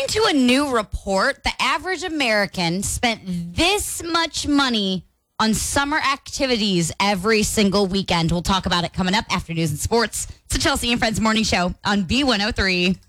to a new report, the average American spent this much money on summer activities every single weekend. We'll talk about it coming up after news and sports. It's the Chelsea and Friends Morning Show on B103.